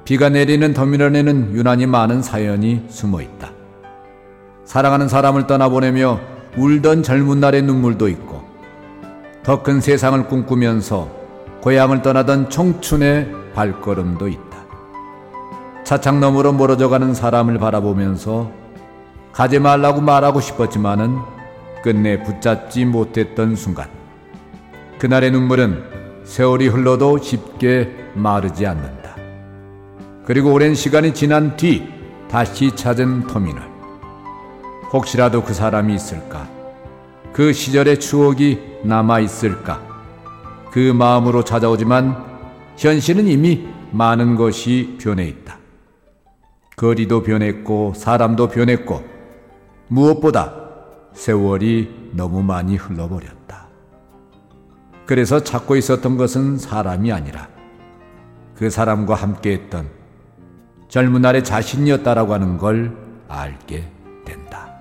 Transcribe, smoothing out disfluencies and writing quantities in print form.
비가 내리는 터미널에는 유난히 많은 사연이 숨어 있다. 사랑하는 사람을 떠나보내며 울던 젊은 날의 눈물도 있고, 더 큰 세상을 꿈꾸면서 고향을 떠나던 청춘의 발걸음도 있다. 차창 너머로 멀어져가는 사람을 바라보면서 가지 말라고 말하고 싶었지만은 끝내 붙잡지 못했던 순간, 그날의 눈물은 세월이 흘러도 쉽게 마르지 않는다. 그리고 오랜 시간이 지난 뒤 다시 찾은 터미널. 혹시라도 그 사람이 있을까? 그 시절의 추억이 남아있을까? 그 마음으로 찾아오지만 현실은 이미 많은 것이 변해 있다. 거리도 변했고 사람도 변했고 무엇보다 세월이 너무 많이 흘러버렸다. 그래서 찾고 있었던 것은 사람이 아니라 그 사람과 함께했던 젊은 날의 자신이었다라고 하는 걸 알게 된다.